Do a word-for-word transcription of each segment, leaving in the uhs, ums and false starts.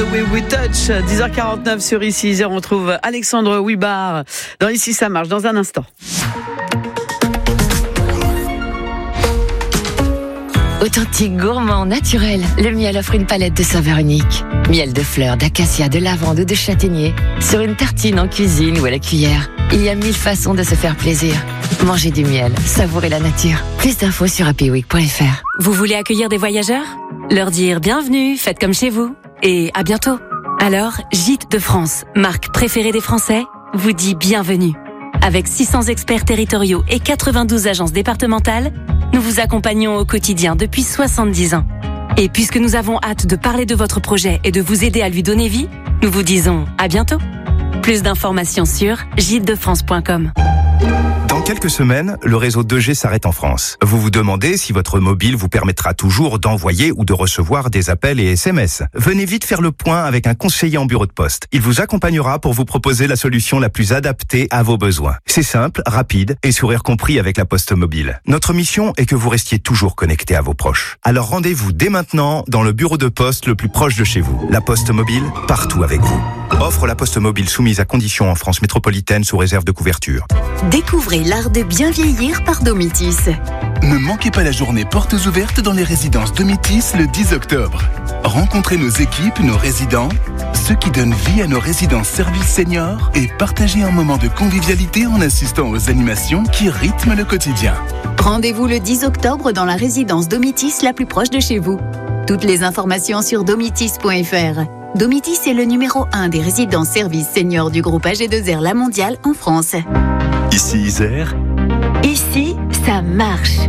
Way We Touch, dix heures quarante-neuf sur Ici. On retrouve Alexandre Wibar dans Ici ça marche dans un instant. Authentique, gourmand, naturel, le miel offre une palette de saveurs uniques. Miel de fleurs, d'acacia, de lavande ou de châtaignier. Sur une tartine en cuisine ou à la cuillère. Il y a mille façons de se faire plaisir. Mangez du miel, savourez la nature. Plus d'infos sur happy week point f r. Vous voulez accueillir des voyageurs ? Leur dire bienvenue, faites comme chez vous. Et à bientôt. Alors, Gîtes de France, marque préférée des Français, vous dit bienvenue. Avec six cents experts territoriaux et quatre-vingt-douze agences départementales, nous vous accompagnons au quotidien depuis soixante-dix ans. Et puisque nous avons hâte de parler de votre projet et de vous aider à lui donner vie, nous vous disons à bientôt. Plus d'informations sur gîtes de france point com. Dans quelques semaines, le réseau deux G s'arrête en France. Vous vous demandez si votre mobile vous permettra toujours d'envoyer ou de recevoir des appels et S M S. Venez vite faire le point avec un conseiller en bureau de poste. Il vous accompagnera pour vous proposer la solution la plus adaptée à vos besoins. C'est simple, rapide et sourire compris avec la Poste Mobile. Notre mission est que vous restiez toujours connecté à vos proches. Alors rendez-vous dès maintenant dans le bureau de poste le plus proche de chez vous. La Poste Mobile, partout avec vous. Offre la Poste Mobile soumise à conditions en France métropolitaine sous réserve de couverture. Découvrez l'art de bien vieillir par Domitis. Ne manquez pas la journée portes ouvertes dans les résidences Domitis le dix octobre. Rencontrez nos équipes, nos résidents, ceux qui donnent vie à nos résidences services seniors et partagez un moment de convivialité en assistant aux animations qui rythment le quotidien. Rendez-vous le dix octobre dans la résidence Domitis la plus proche de chez vous. Toutes les informations sur domitis point f r. Domitis est le numéro un des résidences services seniors du groupe A G deux R La Mondiale en France. Ici Isère. Ici, ça marche.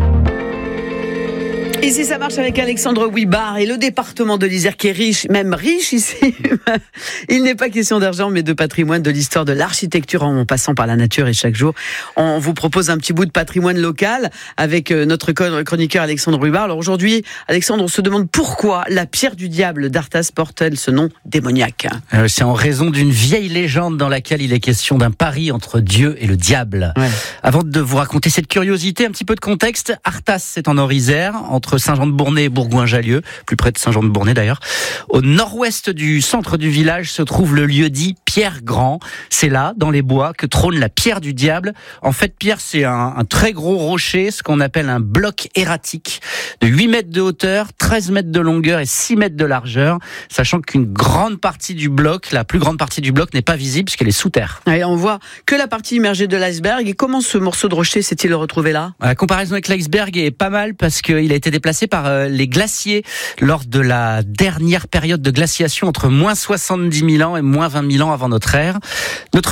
Ici ça marche avec Alexandre Wibar et le département de l'Isère qui est riche, même riche ici. Il n'est pas question d'argent mais de patrimoine, de l'histoire de l'architecture en passant par la nature, et chaque jour on vous propose un petit bout de patrimoine local avec notre chroniqueur Alexandre Wibar. Alors aujourd'hui, Alexandre, on se demande pourquoi la pierre du diable d'Arthas porte-t-elle ce nom démoniaque ? euh, C'est en raison d'une vieille légende dans laquelle il est question d'un pari entre Dieu et le diable. Ouais. Avant de vous raconter cette curiosité, un petit peu de contexte. Arthas, c'est en Nord-Isère, entre Saint-Jean-de-Bournay et Bourgoin-Jallieu, plus près de Saint-Jean-de-Bournay d'ailleurs. Au nord-ouest du centre du village se trouve le lieu dit Pierre Grand. C'est là, dans les bois, que trône la pierre du diable. En fait, Pierre, c'est un, un très gros rocher, ce qu'on appelle un bloc erratique, de huit mètres de hauteur, treize mètres de longueur et six mètres de largeur, sachant qu'une grande partie du bloc, la plus grande partie du bloc n'est pas visible puisqu'elle est sous terre. Et on voit que la partie immergée de l'iceberg. Et comment ce morceau de rocher s'est-il retrouvé là ? La comparaison avec l'iceberg est pas mal parce qu'il a été déplacé par les glaciers lors de la dernière période de glaciation entre moins soixante-dix mille ans et moins vingt mille ans avant notre ère. Notre